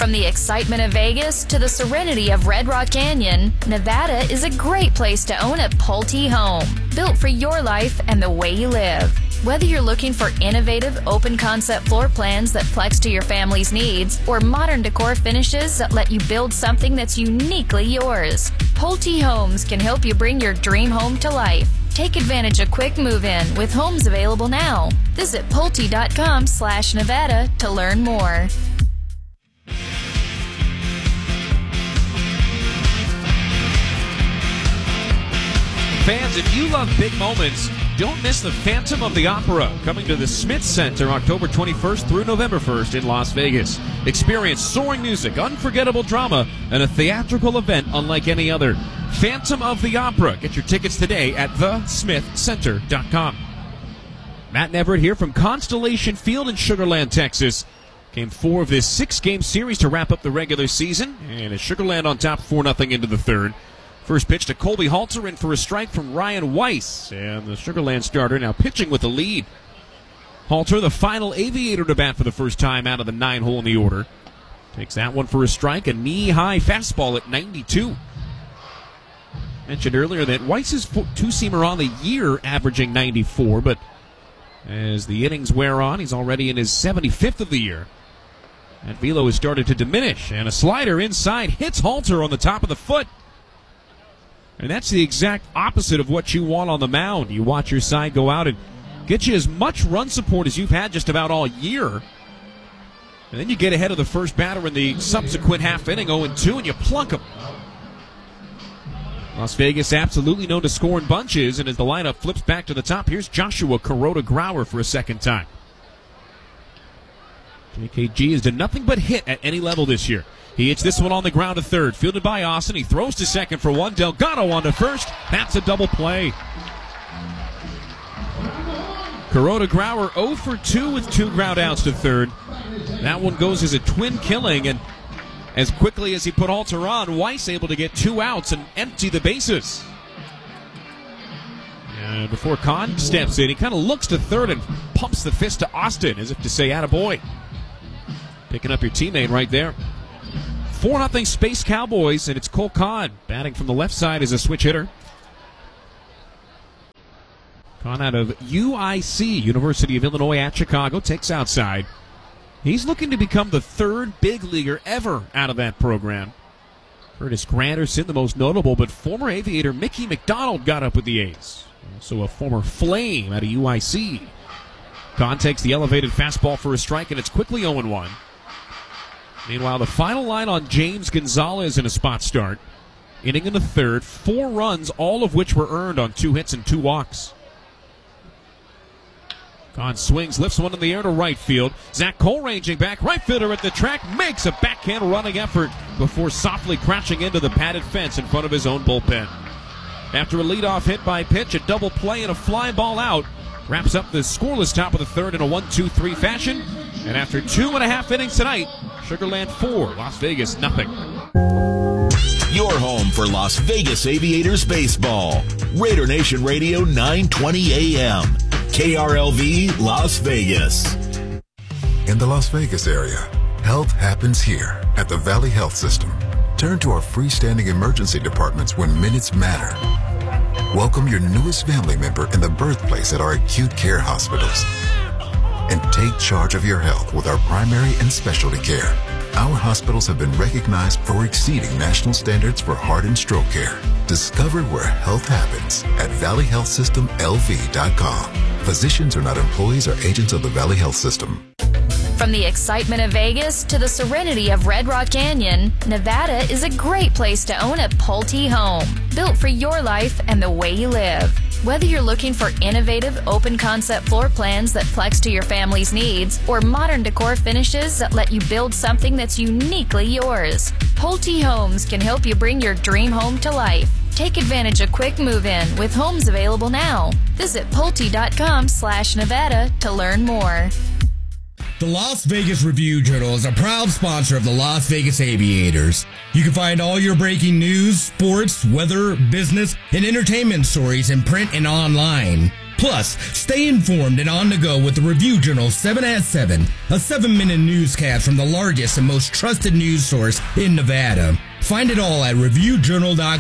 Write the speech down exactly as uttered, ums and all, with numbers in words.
From the excitement of Vegas to the serenity of Red Rock Canyon, Nevada is a great place to own a Pulte home, built for your life and the way you live. Whether you're looking for innovative, open-concept floor plans that flex to your family's needs, or modern decor finishes that let you build something that's uniquely yours, Pulte Homes can help you bring your dream home to life. Take advantage of quick move-in with homes available now. Visit Pulte.com slash Nevada to learn more. Fans, if you love big moments, don't miss the Phantom of the Opera, coming to the Smith Center October twenty-first through November first in Las Vegas. Experience soaring music, unforgettable drama, and a theatrical event unlike any other. Phantom of the Opera. Get your tickets today at the smith center dot com. Matt and Everett here from Constellation Field in Sugar Land, Texas. Game four of this six-game series to wrap up the regular season, and it's Sugar Land on top four nothing into the third. First pitch to Colby Halter, in for a strike from Ryan Weiss, and the Sugar Land starter now pitching with the lead. Halter, the final Aviator to bat for the first time out of the nine hole in the order. Takes that one for a strike, a knee-high fastball at ninety-two. Mentioned earlier that Weiss's two-seamer on the year averaging ninety-four, but as the innings wear on, he's already in his seventy-fifth of the year. That velo has started to diminish, and a slider inside hits Halter on the top of the foot. And that's the exact opposite of what you want on the mound. You watch your side go out and get you as much run support as you've had just about all year. And then you get ahead of the first batter in the subsequent half inning, oh and two, and you plunk them. Las Vegas absolutely known to score in bunches, and as the lineup flips back to the top, here's Joshua Kuroda-Grauer for a second time. J K G has done nothing but hit at any level this year. He hits this one on the ground to third. Fielded by Austin. He throws to second for one. Delgado on to first. That's a double play. Kuroda-Grauer oh for two with two ground outs to third. That one goes as a twin killing, and as quickly as he put Halter on, Weiss able to get two outs and empty the bases. And before Kahn steps in, he kind of looks to third and pumps the fist to Austin as if to say, attaboy. Picking up your teammate right there. four nothing Space Cowboys, and it's Cole Kahn batting from the left side as a switch hitter. Kahn out of U I C, University of Illinois at Chicago, takes outside. He's looking to become the third big leaguer ever out of that program. Curtis Granderson, the most notable, but former Aviator Mickey McDonald got up with the A's. Also a former Flame out of U I C. Kahn takes the elevated fastball for a strike, and it's quickly oh and one. Meanwhile, the final line on James Gonzalez in a spot start. Inning in the third, four runs, all of which were earned on two hits and two walks. Kahn swings, lifts one in the air to right field. Zach Cole ranging back, right fielder at the track, makes a backhand running effort before softly crashing into the padded fence in front of his own bullpen. After a leadoff hit by pitch, a double play and a fly ball out, wraps up the scoreless top of the third in a one two three fashion. And after two and a half innings tonight, Sugar Land four, Las Vegas nothing. Your home for Las Vegas Aviators baseball. Raider Nation Radio nine twenty A M. K R L V Las Vegas. In the Las Vegas area, health happens here at the Valley Health System. Turn to our freestanding emergency departments when minutes matter. Welcome your newest family member in the birthplace at our acute care hospitals. And take charge of your health with our primary and specialty care. Our hospitals have been recognized for exceeding national standards for heart and stroke care. Discover where health happens at valley health system L V dot com. Physicians are not employees or agents of the Valley Health System. From the excitement of Vegas to the serenity of Red Rock Canyon, Nevada is a great place to own a Pulte home, built for your life and the way you live. Whether you're looking for innovative, open-concept floor plans that flex to your family's needs, or modern decor finishes that let you build something that's uniquely yours, Pulte Homes can help you bring your dream home to life. Take advantage of quick move-in with homes available now. Visit Pulte.com slash Nevada to learn more. The Las Vegas Review-Journal is a proud sponsor of the Las Vegas Aviators. You can find all your breaking news, sports, weather, business, and entertainment stories in print and online. Plus, stay informed and on the go with the Review Journal seven at seven, a seven-minute newscast from the largest and most trusted news source in Nevada. Find it all at review journal dot com.